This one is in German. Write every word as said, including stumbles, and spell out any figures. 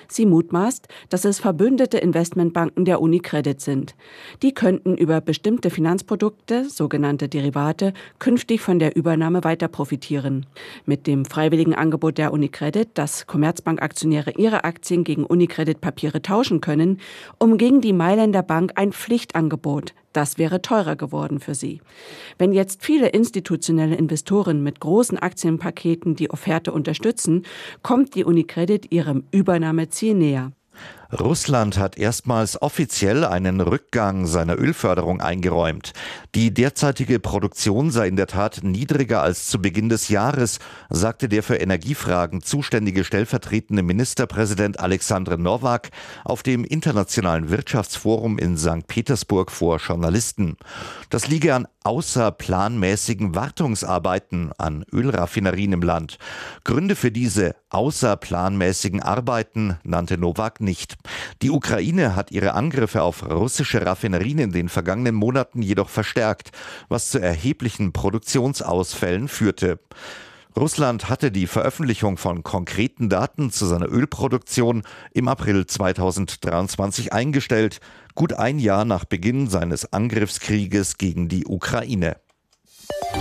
Sie mutmaßt, dass es verbündete Investmentbanken der UniCredit sind. Die könnten über bestimmte Finanzprodukte, sogenannte Derivate, künftig von der Übernahme weiter profitieren. Mit dem freiwilligen Angebot der UniCredit, dass Commerzbank-Aktionäre ihre Aktien gegen UniCredit-Papiere tauschen können, umging die Mailänder Bank ein Pflichtangebot. Das wäre teurer geworden für sie. Wenn jetzt viele institutionelle Investoren mit großen Aktienpaketen die Offerte unterstützen, kommt die UniCredit ihrem Übernahmeziel näher. Russland hat erstmals offiziell einen Rückgang seiner Ölförderung eingeräumt. Die derzeitige Produktion sei in der Tat niedriger als zu Beginn des Jahres, sagte der für Energiefragen zuständige stellvertretende Ministerpräsident Alexander Nowak auf dem Internationalen Wirtschaftsforum in Sankt Petersburg vor Journalisten. Das liege an außerplanmäßigen Wartungsarbeiten an Ölraffinerien im Land. Gründe für diese außerplanmäßigen Arbeiten nannte Nowak nicht. Die Ukraine hat ihre Angriffe auf russische Raffinerien in den vergangenen Monaten jedoch verstärkt, was zu erheblichen Produktionsausfällen führte. Russland hatte die Veröffentlichung von konkreten Daten zu seiner Ölproduktion im April zweitausenddreiundzwanzig eingestellt, gut ein Jahr nach Beginn seines Angriffskrieges gegen die Ukraine.